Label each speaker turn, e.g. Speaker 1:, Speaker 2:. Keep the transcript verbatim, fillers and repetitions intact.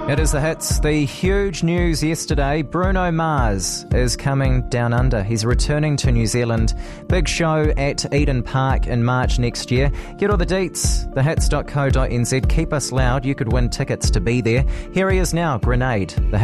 Speaker 1: It is the hits. The huge news yesterday, Bruno Mars is coming down under. He's returning to New Zealand. Big show at Eden Park in March next year. Get all the deets, the hits dot co dot n z. Keep us loud. You could win tickets to be there. Here he is now, Grenade. The